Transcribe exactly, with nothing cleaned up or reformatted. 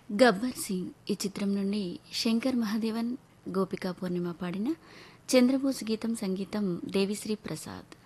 గబ్బర్ సింగ్ ఈ చిత్రం నుండి శంకర్ మహాదేవన్, గోపికా పూర్ణిమ పాడిన చంద్రబోస్ గీతం సంగీతం దేవిశ్రీ ప్రసాద్.